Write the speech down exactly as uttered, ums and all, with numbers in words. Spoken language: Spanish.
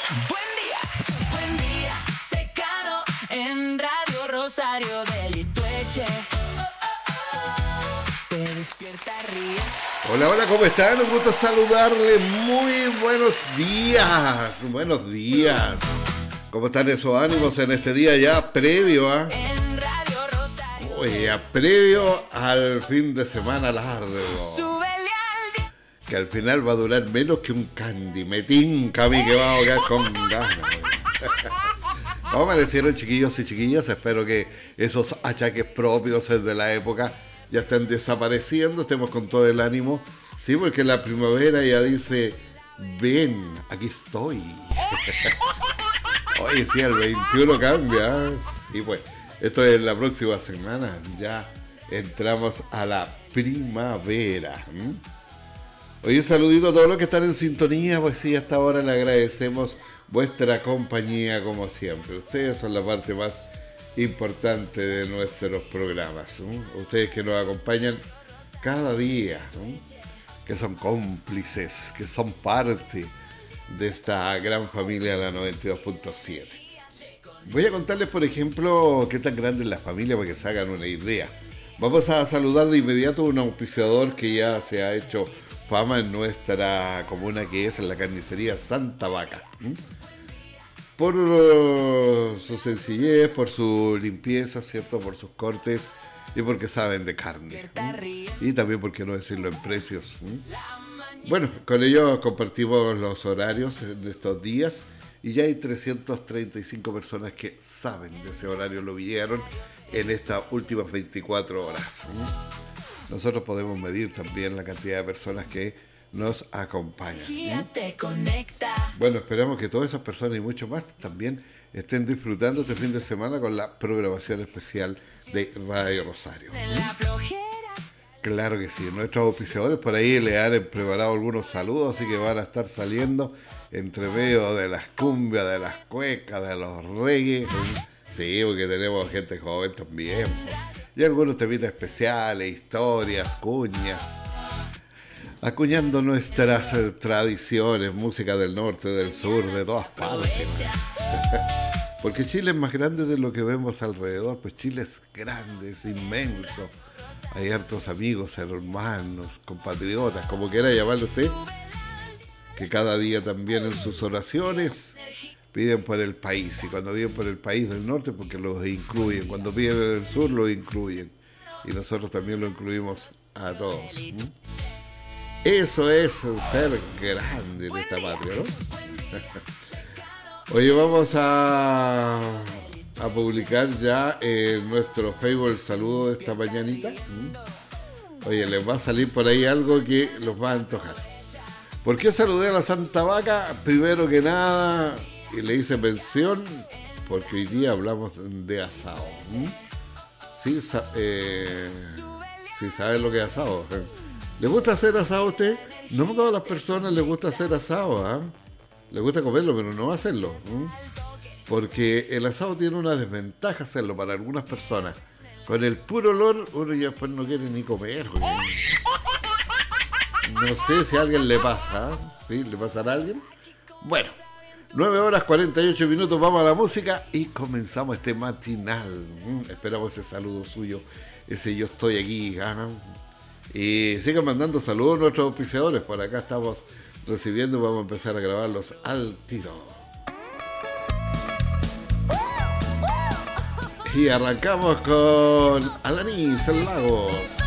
Buen día, buen día, Secano en Radio Rosario del Itueche. Oh, oh, oh, te despierta río. Hola, hola, ¿cómo están? Un gusto saludarle. Muy buenos días, buenos días. ¿Cómo están esos ánimos en este día ya previo a... En Radio Rosario. Oye, previo al fin de semana largo? Súbele al día. Que al final va a durar menos que un candy. Me tinca a mí que va a ahogar con ganas. ¿Cómo amanecieron, chiquillos y chiquillas? Espero que esos achaques propios de la época ya estén desapareciendo. Estemos con todo el ánimo. Sí, porque la primavera ya dice, ven, aquí estoy. Oye, sí, el veintiuno cambia. Sí, pues, esto es la próxima semana. Ya entramos a la primavera. ¿Mm? Oye, un saludito a todos los que están en sintonía. Pues sí, hasta ahora le agradecemos vuestra compañía como siempre. Ustedes son la parte más importante de nuestros programas, ¿no? Ustedes que nos acompañan cada día, ¿no? Que son cómplices, que son parte de esta gran familia de la noventa y dos punto siete. Voy a contarles, por ejemplo, qué tan grande es la familia para que se hagan una idea. Vamos a saludar de inmediato a un auspiciador que ya se ha hecho fama en nuestra comuna, que es la carnicería Santa Vaca. ¿Mm? Por uh, su sencillez, por su limpieza, ¿cierto? Por sus cortes y porque saben de carne. ¿Mm? Y también, por qué no decirlo, en precios. ¿Mm? Bueno, con ellos compartimos los horarios de estos días y ya hay trescientas treinta y cinco personas que saben de ese horario, lo vieron en estas últimas veinticuatro horas. ¿Mm? Nosotros podemos medir también la cantidad de personas que nos acompañan. ¿Mm? Bueno, esperamos que todas esas personas y mucho más también estén disfrutando este fin de semana con la programación especial de Radio Rosario. Claro que sí, nuestros auspiciadores por ahí le han preparado algunos saludos, así que van a estar saliendo entre medio de las cumbias, de las cuecas, de los reggae. Sí, porque tenemos gente joven también. Y algunos temitas especiales, historias, cuñas, acuñando nuestras eh, tradiciones, música del norte, del sur, de todas partes. Porque Chile es más grande de lo que vemos alrededor, pues Chile es grande, es inmenso. Hay hartos amigos, hermanos, compatriotas, como quiera llamarlo usted, que cada día también en sus oraciones piden por el país. Y cuando piden por el país del norte, porque los incluyen. Cuando piden del sur, los incluyen. Y nosotros también lo incluimos a todos. ¿Mm? Eso es ser grande en esta patria, ¿no? Oye, vamos a... a publicar ya en nuestro Facebook el saludo de esta mañanita. ¿Mm? Oye, les va a salir por ahí algo que los va a antojar. ¿Por qué saludé a la Santa Vaca? Primero que nada, y le hice mención, porque hoy día hablamos de asado. ¿Mm? Sí, sa- eh, sí, ¿saben lo que es asado? ¿Le gusta hacer asado a usted? No a todas las personas les gusta hacer asado, ¿eh? Les gusta comerlo, pero no hacerlo. ¿Mm? Porque el asado tiene una desventaja hacerlo para algunas personas. Con el puro olor, uno ya después no quiere ni comer. Güey. No sé si a alguien le pasa. ¿Eh? ¿Sí? ¿Le pasará a alguien? Bueno, nueve horas cuarenta y ocho minutos, vamos a la música y comenzamos este matinal. Mm, esperamos ese saludo suyo, ese yo estoy aquí. ¿eh? Y sigan mandando saludos a nuestros auspiciadores. Por acá estamos recibiendo y vamos a empezar a grabarlos al tiro. Y arrancamos con Alanis Lagos.